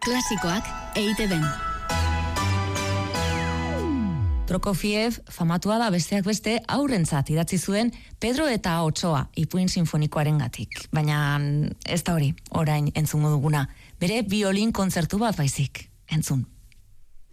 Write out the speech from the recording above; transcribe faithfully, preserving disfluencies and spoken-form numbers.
Klasikoak E I Te Ben. Prokofiev famatua da besteak beste aurrentzat idatzi zuen Pedro eta Otsoa ipuin sinfonikoarengatik. Baina ez da hori, orain entzungo duguna. Bere biolin kontzertu bat baizik. Entzun.